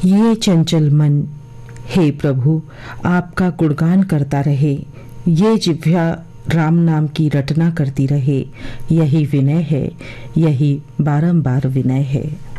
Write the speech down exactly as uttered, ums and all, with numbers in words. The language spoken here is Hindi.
ये चंचल मन, हे प्रभु आपका गुणगान करता रहे, ये जिह्वा राम नाम की रटना करती रहे। यही विनय है, यही बारंबार विनय है।